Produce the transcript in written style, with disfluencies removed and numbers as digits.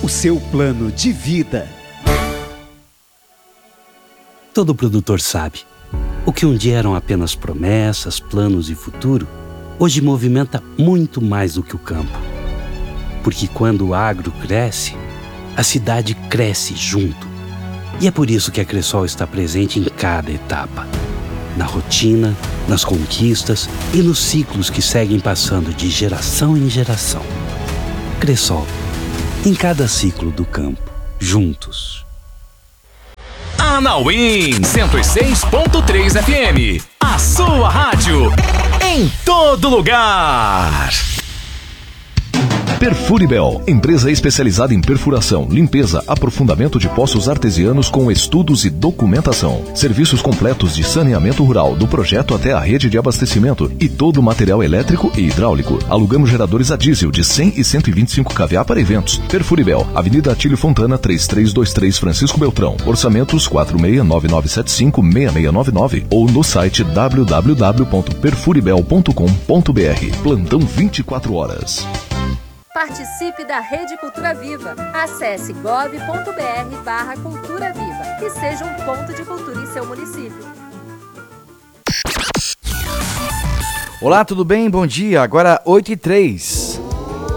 seu plano de vida. Todo produtor sabe, o que um dia eram apenas promessas, planos e futuro, hoje movimenta muito mais do que o campo. Porque quando o agro cresce, a cidade cresce junto. E é por isso que a Cressol está presente em cada etapa. Na rotina, nas conquistas e nos ciclos que seguem passando de geração em geração. Cressol, em cada ciclo do campo, juntos. Anauim 106.3 FM, a sua rádio em todo lugar. Perfuribel, empresa especializada em perfuração, limpeza, aprofundamento de poços artesianos com estudos e documentação. Serviços completos de saneamento rural, do projeto até a rede de abastecimento e todo o material elétrico e hidráulico. Alugamos geradores a diesel de 100 e 125 kVA para eventos. Perfuribel, Avenida Atílio Fontana, 3323 Francisco Beltrão. Orçamentos 4699756699 ou no site www.perfuribel.com.br. Plantão 24 horas. Participe da Rede Cultura Viva. Acesse gov.br/Cultura Viva e seja um ponto de cultura em seu município. Olá, tudo bem? Bom dia. Agora 8h03.